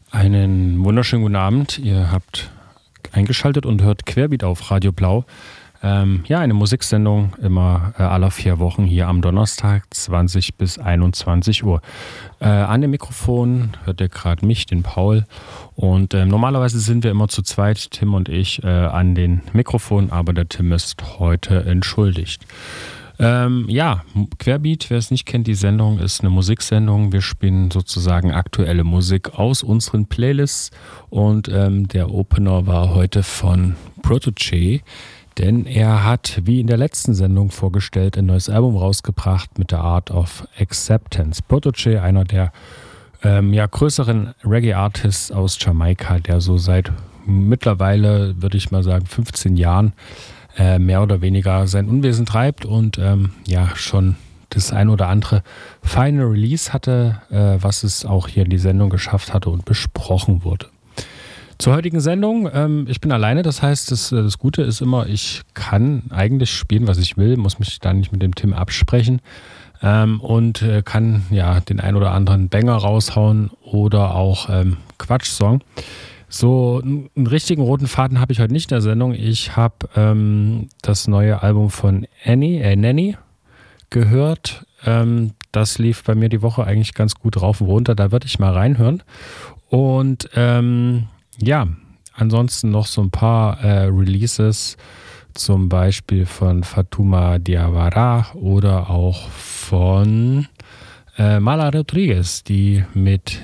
Einen wunderschönen guten Abend. Ihr habt eingeschaltet und hört Querbeat auf Radio Blau. Eine Musiksendung immer aller 4 Wochen hier am Donnerstag 20 bis 21 Uhr. An dem Mikrofon hört ihr gerade mich, den Paul. Und normalerweise sind wir immer zu zweit, Tim und ich, an den Mikrofonen, aber der Tim ist heute entschuldigt. Querbeat, wer es nicht kennt, die Sendung ist eine Musiksendung. Wir spielen sozusagen aktuelle Musik aus unseren Playlists und der Opener war heute von Protoje, denn er hat, wie in der letzten Sendung vorgestellt, ein neues Album rausgebracht mit der Art of Acceptance. Protoje, einer der größeren Reggae-Artists aus Jamaika, der so seit mittlerweile, würde ich mal sagen, 15 Jahren mehr oder weniger sein Unwesen treibt und schon das ein oder andere feine Release hatte, was es auch hier in die Sendung geschafft hatte und besprochen wurde. Zur heutigen Sendung, ich bin alleine, das heißt, das Gute ist immer, ich kann eigentlich spielen, was ich will, muss mich da nicht mit dem Tim absprechen und kann den ein oder anderen Banger raushauen oder auch Quatschsong. So einen richtigen roten Faden habe ich heute nicht in der Sendung. Ich habe das neue Album von Nanny gehört. Das lief bei mir die Woche eigentlich ganz gut rauf und runter. Da würde ich mal reinhören. Und ansonsten noch so ein paar Releases, zum Beispiel von Fatuma Diawara oder auch von Mala Rodriguez, die mit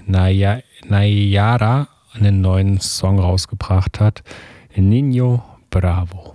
Nayara einen neuen Song rausgebracht hat, Niño Bravo.